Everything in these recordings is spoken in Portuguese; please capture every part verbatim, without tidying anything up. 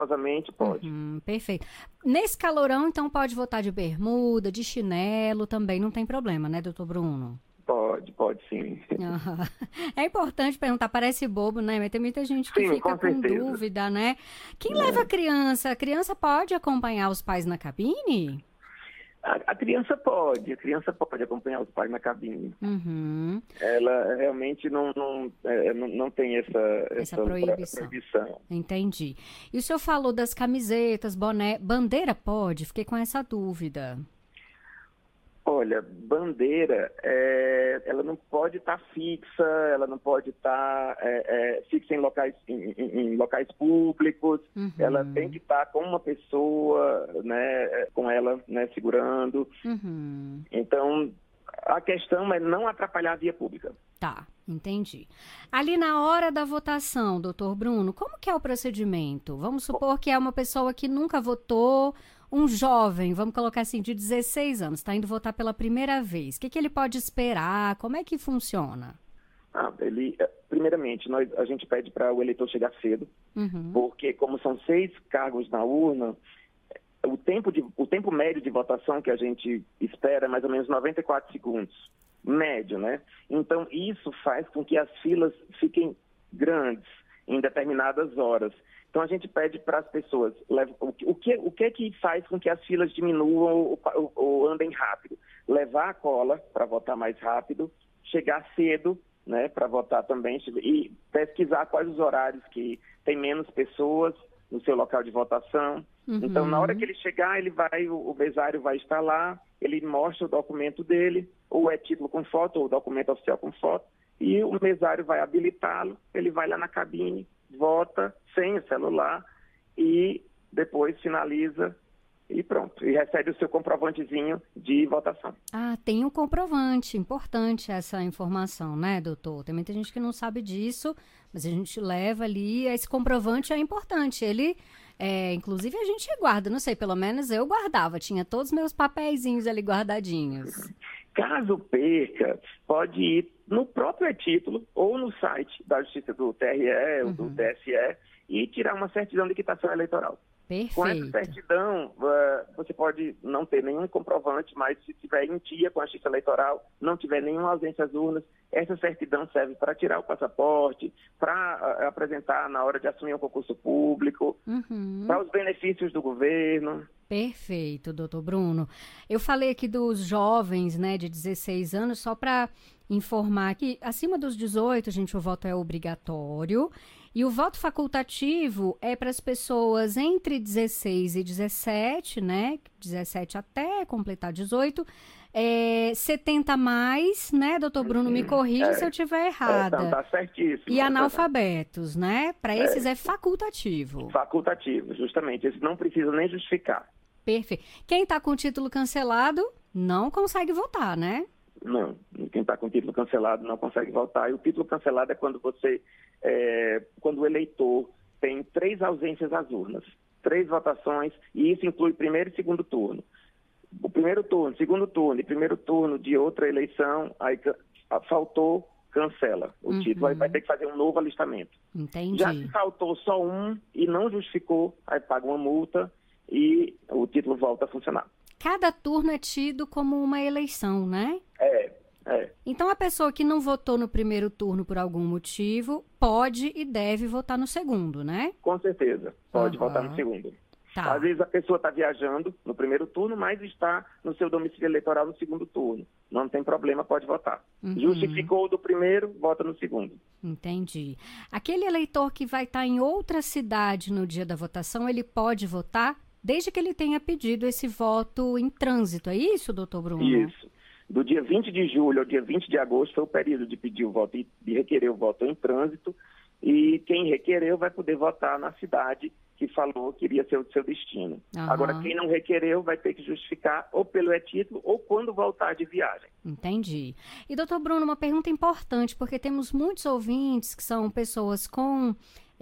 Respeitosamente, pode. Uhum, perfeito. Nesse calorão, então, pode votar de bermuda, de chinelo, também não tem problema, né, doutor Bruno? Pode, pode sim. Uhum. É importante perguntar, parece bobo, né? Mas tem muita gente que Sim, fica com com certeza. dúvida, né? Quem É. leva a criança? A criança pode acompanhar os pais na cabine? A, a criança pode, a criança pode acompanhar os pais na cabine. Uhum. Ela realmente não, não, é, não, não tem essa, essa, Essa proibição. proibição. Entendi. E o senhor falou das camisetas, boné, bandeira pode? Fiquei com essa dúvida. Olha, bandeira, é, ela não pode estar fixa, ela não pode estar é, é, fixa em locais, em, em, em locais públicos, Uhum. ela tem que estar com uma pessoa, né, com ela, né, segurando. Uhum. Então, a questão é não atrapalhar a via pública. Tá, entendi. Ali na hora da votação, doutor Bruno, como que é o procedimento? Vamos supor que é uma pessoa que nunca votou, um jovem, vamos colocar assim, de dezesseis anos, está indo votar pela primeira vez. O que, que ele pode esperar? Como é que funciona? Ah, ele, primeiramente, nós, a gente pede para o eleitor chegar cedo, Uhum. porque como são seis cargos na urna, o tempo, de, o tempo médio de votação que a gente espera é mais ou menos noventa e quatro segundos. Médio, né? Então, isso faz com que as filas fiquem grandes em determinadas horas. Então, a gente pede para as pessoas, o que, o que é que faz com que as filas diminuam ou, ou, ou andem rápido? Levar a cola para votar mais rápido, chegar cedo, né, para votar também, e pesquisar quais os horários que tem menos pessoas no seu local de votação. Uhum. Então, na hora que ele chegar, ele vai, o, o mesário vai estar lá, ele mostra o documento dele, ou é título com foto, ou documento oficial com foto, e o mesário vai habilitá-lo, ele vai lá na cabine, vota sem o celular e depois finaliza e pronto. E recebe o seu comprovantezinho de votação. Ah, tem um comprovante. Importante essa informação, né, doutor? Tem muita gente que não sabe disso, mas a gente leva ali, esse comprovante é importante. Ele, é, inclusive, a gente guarda, não sei, pelo menos eu guardava, tinha todos os meus papeizinhos ali guardadinhos. Caso perca, pode ir no próprio e-título ou no site da Justiça do T R E ou Uhum. do T S E e tirar uma certidão de quitação eleitoral. Perfeito. Com essa certidão, uh, você pode não ter nenhum comprovante, mas se tiver em dia com a Justiça Eleitoral, não tiver nenhuma ausência às urnas, essa certidão serve para tirar o passaporte, para uh, apresentar na hora de assumir um concurso público, Uhum. para os benefícios do governo. Perfeito, doutor Bruno. Eu falei aqui dos jovens, né, de dezesseis anos, só para informar que acima dos dezoito, gente, o voto é obrigatório. E o voto facultativo é para as pessoas entre dezesseis e dezessete, né? dezessete até completar dezoito. É, setenta mais, né, doutor Bruno? Me corrija É, se eu estiver É, errada. então, tá certíssimo. E analfabetos, né? Para esses é, é facultativo. Facultativo, justamente. Eles não precisam nem justificar. Perfeito. Quem está com o título cancelado não consegue votar, né? Não, quem está com o título cancelado não consegue votar. E o título cancelado é quando você, é, quando o eleitor tem três ausências às urnas, três votações, e isso inclui primeiro e segundo turno. O primeiro turno, segundo turno e primeiro turno de outra eleição, aí faltou, cancela o Uhum. título, aí vai ter que fazer um novo alistamento. Entendi. Já se faltou só um e não justificou, aí paga uma multa e o título volta a funcionar. Cada turno é tido como uma eleição, né? É, é. Então, a pessoa que não votou no primeiro turno por algum motivo pode e deve votar no segundo, né? Com certeza, pode Uhum. votar no segundo. Tá. Às vezes a pessoa está viajando no primeiro turno, mas está no seu domicílio eleitoral no segundo turno. Não tem problema, pode votar. Uhum. Justificou do primeiro, vota no segundo. Entendi. Aquele eleitor que vai estar em outra cidade no dia da votação, ele pode votar desde que ele tenha pedido esse voto em trânsito. É isso, doutor Bruno? Isso. Do dia vinte de julho ao dia vinte de agosto foi o período de pedir o voto e de requerer o voto em trânsito. E quem requereu vai poder votar na cidade que falou que iria ser o seu destino. Uhum. Agora, quem não requereu vai ter que justificar ou pelo e-título ou quando voltar de viagem. Entendi. E, doutor Bruno, uma pergunta importante, porque temos muitos ouvintes que são pessoas com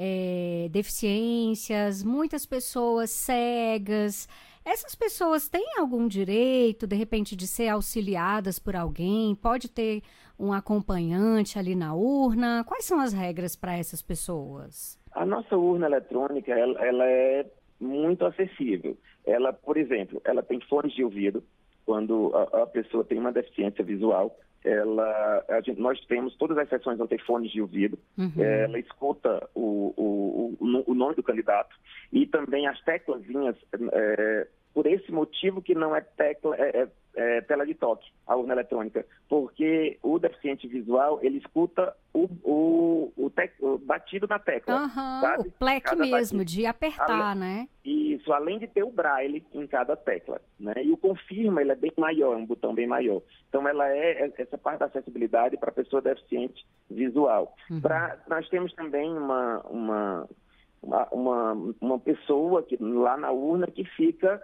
é, deficiências, muitas pessoas cegas. Essas pessoas têm algum direito, de repente, de ser auxiliadas por alguém? Pode ter um acompanhante ali na urna? Quais são as regras para essas pessoas? A nossa urna eletrônica, ela, ela é muito acessível. Ela, por exemplo, ela tem fones de ouvido. Quando a, a pessoa tem uma deficiência visual, ela, a gente, nós temos, todas as sessões vão ter fones de ouvido. Uhum. Ela escuta o, o, o, o nome do candidato e também as teclazinhas, é, por esse motivo que não é tecla, é, é, é tela de toque, a urna eletrônica, porque o deficiente visual, ele escuta o, o, o, tec, o batido na tecla. Uhum, sabe? O pleque Cada mesmo, batido. de apertar, Ale... né? Isso, além de ter o braille em cada tecla, né? E o confirma, ele é bem maior, é um botão bem maior. Então, ela é essa parte da acessibilidade para a pessoa deficiente visual. Uhum. Pra, nós temos também uma... uma Uma, uma, uma pessoa que, lá na urna que fica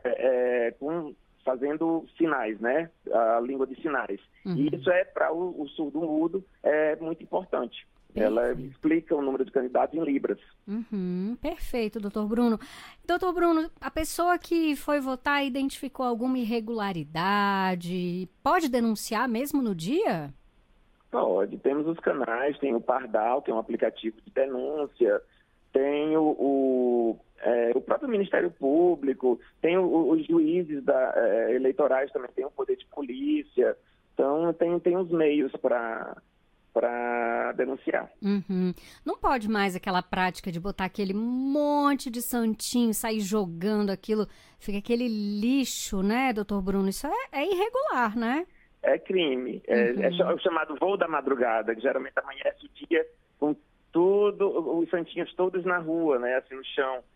é, com, fazendo sinais, né? A língua de sinais. Uhum. E isso é para o, o surdo-mudo é muito importante. Perfeito. Ela explica o número de candidatos em libras. Uhum, perfeito, doutor Bruno. Doutor Bruno, a pessoa que foi votar identificou alguma irregularidade, pode denunciar mesmo no dia? Pode. Temos os canais, tem o Pardal, que é um aplicativo de denúncia, tem o, o, é, o próprio Ministério Público, tem o, os juízes da, é, eleitorais também, tem o poder de polícia. Então, tem, tem os meios para para denunciar. Uhum. Não pode mais aquela prática de botar aquele monte de santinho, sair jogando aquilo, fica aquele lixo, né, doutor Bruno? Isso é, é irregular, né? É crime. É, uhum. é o chamado voo da madrugada, que geralmente amanhece o dia com tudo, os santinhos todos na rua, né, assim no chão.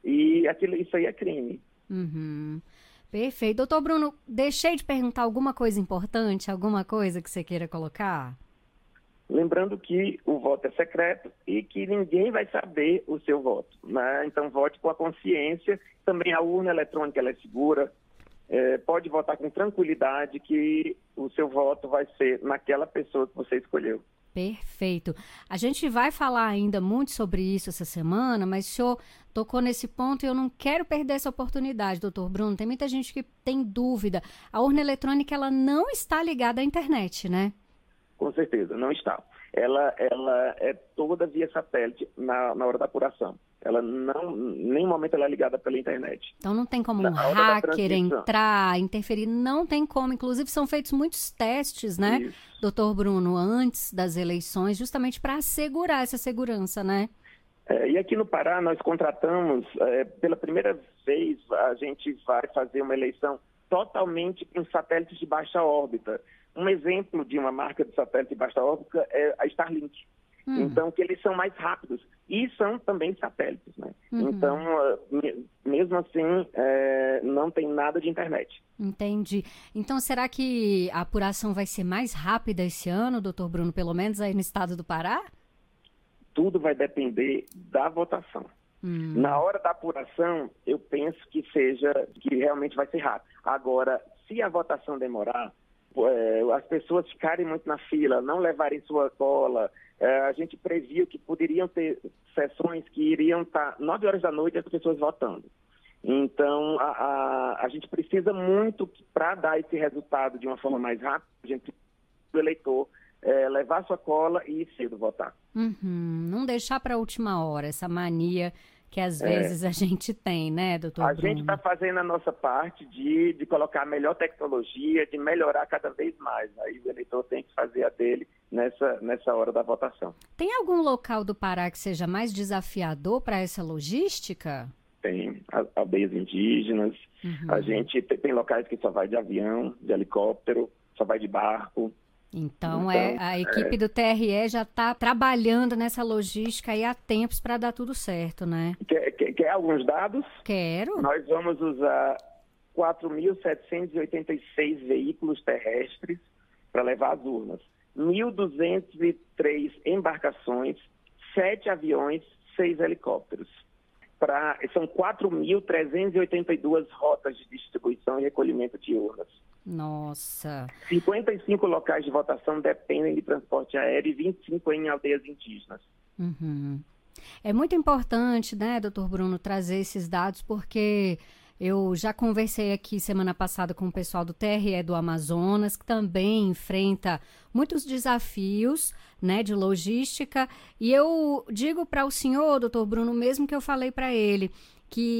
E aquilo, isso aí é crime. Uhum. Perfeito. Doutor Bruno, deixei de perguntar alguma coisa importante, alguma coisa que você queira colocar? Lembrando que o voto é secreto e que ninguém vai saber o seu voto, né? Então vote com a consciência. Também a urna eletrônica ela é segura. É, pode votar com tranquilidade que o seu voto vai ser naquela pessoa que você escolheu. Perfeito. A gente vai falar ainda muito sobre isso essa semana, mas o senhor tocou nesse ponto e eu não quero perder essa oportunidade, doutor Bruno. Tem muita gente que tem dúvida. A urna eletrônica ela não está ligada à internet, né? Com certeza, não está. Ela, ela é toda via satélite na, na hora da apuração. Ela não, em nenhum momento ela é ligada pela internet. Então não tem como um na hacker entrar, interferir, não tem como. Inclusive são feitos muitos testes, né, Isso. doutor Bruno, antes das eleições, justamente para assegurar essa segurança, né? É, e aqui no Pará nós contratamos, é, pela primeira vez a gente vai fazer uma eleição totalmente com satélites de baixa órbita. Um exemplo de uma marca de satélite de baixa órbita é a Starlink. Hum. Então, que eles são mais rápidos e são também satélites, né? Uhum. Então, mesmo assim, é, não tem nada de internet. Entendi. Então, será que a apuração vai ser mais rápida esse ano, doutor Bruno, pelo menos aí no estado do Pará? Tudo vai depender da votação. Hum. Na hora da apuração, eu penso que seja, que realmente vai ser rápido. Agora, se a votação demorar, as pessoas ficarem muito na fila, não levarem sua cola, a gente previu que poderiam ter sessões que iriam estar nove horas da noite as pessoas votando. Então, a, a, a gente precisa muito, para dar esse resultado de uma forma mais rápida, a gente precisa do eleitor é, levar sua cola e ir cedo votar. Uhum. Não deixar para a última hora, essa mania que às vezes é. a gente tem, né, doutor A Bruno? gente está fazendo a nossa parte de, de colocar a melhor tecnologia, de melhorar cada vez mais. Aí o eleitor tem que fazer a dele nessa, nessa hora da votação. Tem algum local do Pará que seja mais desafiador para essa logística? Tem aldeias indígenas, uhum. a gente tem, tem locais que só vai de avião, de helicóptero, só vai de barco. Então, então é, a equipe é... do T R E já está trabalhando nessa logística aí há tempos para dar tudo certo, né? Quer, quer, quer alguns dados? Quero. Nós vamos usar quatro mil setecentos e oitenta e seis veículos terrestres para levar as urnas, mil duzentas e três embarcações, sete aviões, seis helicópteros. Pra, são quatro mil trezentas e oitenta e duas rotas de distribuição e recolhimento de urnas. Nossa! cinquenta e cinco locais de votação dependem de transporte aéreo e vinte e cinco em aldeias indígenas. Uhum. É muito importante, né, doutor Bruno, trazer esses dados, porque Eu já conversei aqui semana passada com o pessoal do T R E do Amazonas, que também enfrenta muitos desafios, né, de logística. E eu digo para o senhor, doutor Bruno, mesmo que eu falei para ele, que